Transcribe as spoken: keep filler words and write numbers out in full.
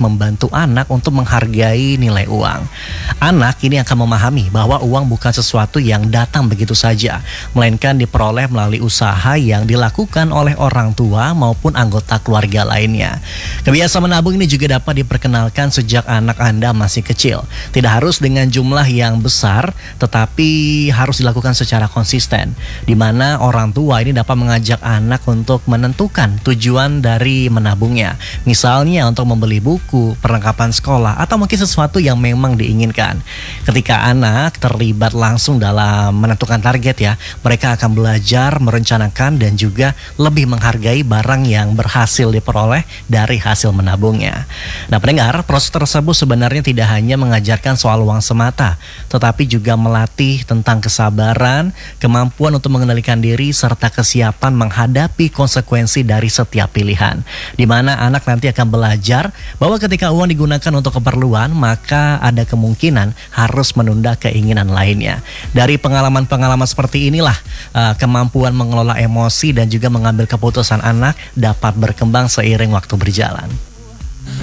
membantu anak untuk menghargai nilai uang. Anak ini akan memahami bahwa uang bukan sesuatu yang datang begitu saja, melainkan diperoleh melalui usaha yang dilakukan oleh orang tua maupun anggota keluarga lainnya. Kebiasaan menabung ini juga dapat diperkenalkan sejak anak Anda masih kecil. Tidak harus dengan jumlah yang besar, tetapi harus dilakukan secara konsisten, di mana orang tua ini dapat mengajak anak untuk menentukan tujuan dari menabungnya. Misalnya untuk membeli buku, perlengkapan sekolah, atau mungkin sesuatu yang memang diinginkan. Ketika anak terlibat langsung dalam menentukan target ya, mereka akan belajar merencanakan dan juga lebih menghargai barang yang berhasil diperoleh dari hasil menabungnya. Nah pendengar, proses tersebut sebenarnya tidak hanya mengajarkan soal uang semata, tetapi juga melatih tentang kesabaran, kemampuan untuk mengendalikan diri, serta kesiapan menghadapi konsekuensi dari setiap pilihan, di mana anak nanti akan belajar bahwa ketika uang digunakan untuk keperluan, maka ada kemungkinan harus menunda keinginan lainnya. Dari pengalaman-pengalaman seperti inilah uh, kemampuan mengelola emosi dan juga mengambil keputusan anak dapat berkembang seiring waktu berjalan.